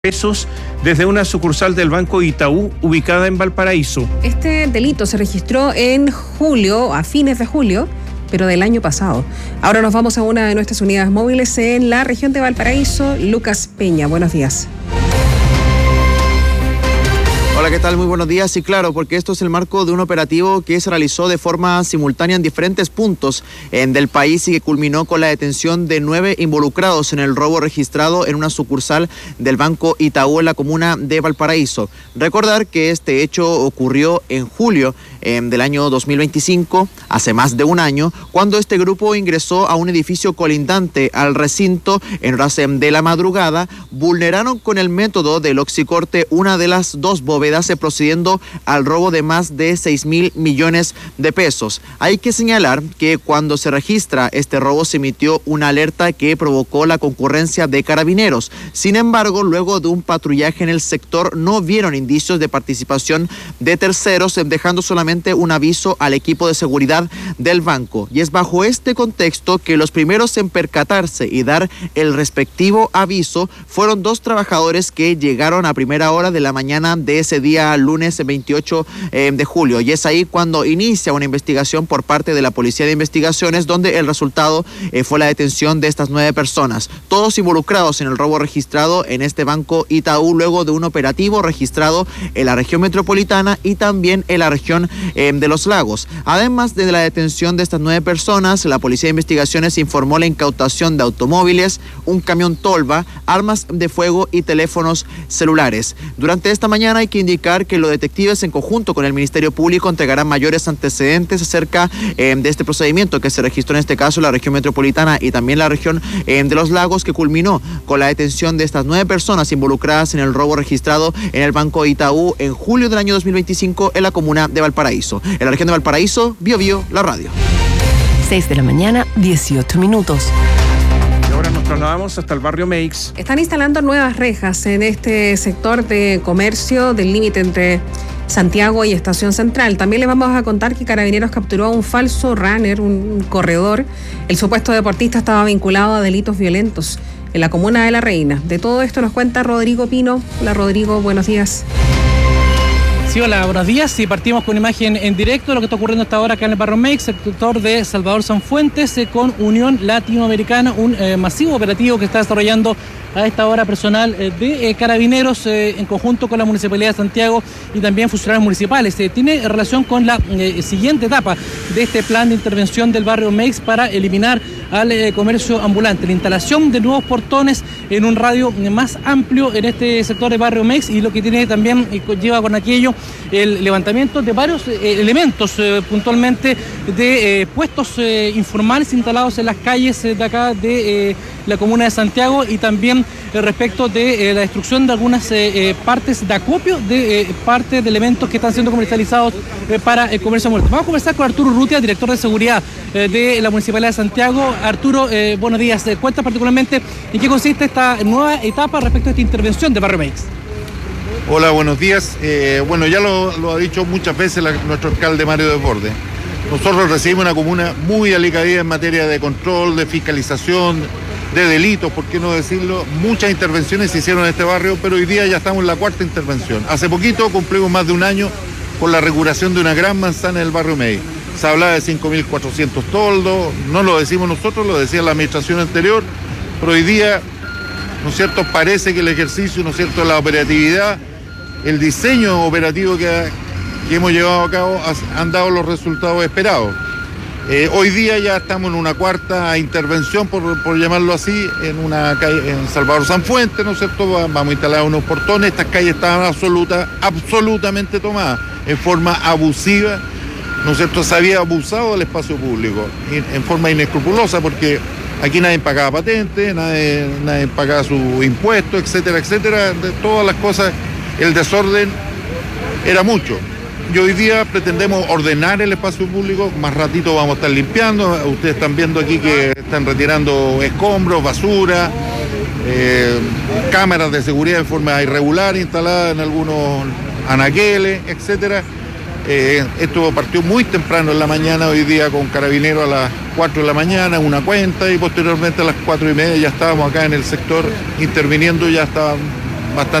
pesos desde una sucursal del Banco Itaú ubicada en Valparaíso. Este delito se registró en julio, a fines de julio, pero del año pasado. Ahora nos vamos a una de nuestras unidades móviles en la región de Valparaíso. Lucas Peña, buenos días. Hola, ¿qué tal? Muy buenos días. Y claro, porque esto es el marco de un operativo que se realizó de forma simultánea en diferentes puntos del país y que culminó con la detención de 9 involucrados en el robo registrado en una sucursal del Banco Itaú en la comuna de Valparaíso. Recordar que este hecho ocurrió en julio del año 2025, hace más de un año, cuando este grupo ingresó a un edificio colindante al recinto en horas de la madrugada, vulneraron con el método del oxicorte una de las dos bóvedas, procediendo al robo de más de 6.000 millones de pesos. Hay que señalar que cuando se registra este robo se emitió una alerta que provocó la concurrencia de carabineros. Sin embargo, luego de un patrullaje en el sector no vieron indicios de participación de terceros, dejando solamente un aviso al equipo de seguridad del banco. Y es bajo este contexto que los primeros en percatarse y dar el respectivo aviso fueron 2 trabajadores que llegaron a primera hora de la mañana de ese día lunes 28 de julio, y es ahí cuando inicia una investigación por parte de la Policía de Investigaciones, donde el resultado fue la detención de estas 9 personas, todos involucrados en el robo registrado en este Banco Itaú, luego de un operativo registrado en la región metropolitana y también en la región de Los Lagos. Además de la detención de estas 9 personas, la Policía de Investigaciones informó la incautación de automóviles, un camión tolva, armas de fuego y teléfonos celulares. Durante esta mañana hay que indicar que los detectives en conjunto con el Ministerio Público entregarán mayores antecedentes acerca de este procedimiento que se registró en este caso en la región metropolitana y también la región de Los Lagos, que culminó con la detención de estas 9 personas involucradas en el robo registrado en el Banco Itaú en julio del año 2025 en la comuna de Valparaíso. En la región de Valparaíso, Biobío, la radio. 6 de la mañana, 18 minutos. Ahora nos trasladamos hasta el barrio Meix. Están instalando nuevas rejas en este sector de comercio del límite entre Santiago y Estación Central. También les vamos a contar que Carabineros capturó a un falso runner, un corredor. El supuesto deportista estaba vinculado a delitos violentos en la comuna de La Reina. De todo esto nos cuenta Rodrigo Pino. Hola Rodrigo, buenos días. Sí, hola, buenos días. Y partimos con imagen en directo de lo que está ocurriendo hasta ahora acá en el barrio Meix, sector de Salvador Sanfuentes, con Unión Latinoamericana, un masivo operativo que está desarrollando a esta hora personal de Carabineros en conjunto con la Municipalidad de Santiago y también funcionarios municipales. Tiene relación con la siguiente etapa de este plan de intervención del barrio Meix para eliminar al comercio ambulante, la instalación de nuevos portones en un radio más amplio en este sector del barrio Meix, y lo que tiene también lleva con aquello el levantamiento de varios elementos, puntualmente de puestos informales instalados en las calles de acá de la comuna de Santiago, y también respecto de la destrucción de algunas partes de acopio de parte de elementos que están siendo comercializados para el comercio ambulante. Vamos a conversar con Arturo Urrutia, director de seguridad de la Municipalidad de Santiago. Arturo, buenos días. Cuenta particularmente en qué consiste esta nueva etapa respecto a esta intervención de Barrio Meix. Hola, buenos días. Bueno, ya lo ha dicho muchas veces nuestro alcalde Mario Desbordes. Nosotros recibimos una comuna muy alicaída en materia de control, de fiscalización, de delitos, por qué no decirlo. Muchas intervenciones se hicieron en este barrio, pero hoy día ya estamos en la 4ª intervención. Hace poquito cumplimos más de un año con la regulación de una gran manzana en el barrio Meix. Se hablaba de 5.400 toldos, no lo decimos nosotros, lo decía la administración anterior, pero hoy día, ¿no es cierto?, parece que el ejercicio, ¿no es cierto?, la operatividad, el diseño operativo que hemos llevado a cabo han dado los resultados esperados. Hoy día ya estamos en una 4ª intervención, por llamarlo así, en una calle en Salvador Sanfuentes, ¿no es cierto? Vamos a instalar unos portones. Estas calles estaban absolutamente tomadas en forma abusiva, ¿no es cierto? Se había abusado del espacio público en forma inescrupulosa, porque aquí nadie pagaba patente, nadie pagaba su impuesto, etcétera, etcétera. De todas las cosas, el desorden era mucho. Y hoy día pretendemos ordenar el espacio público. Más ratito vamos a estar limpiando. Ustedes están viendo aquí que están retirando escombros, basura, cámaras de seguridad en forma irregular instaladas en algunos anaqueles, etcétera. Esto partió muy temprano en la mañana hoy día con Carabineros a las 4 de la mañana, una cuenta, y posteriormente a las 4:30 ya estábamos acá en el sector interviniendo, ya estaban bastante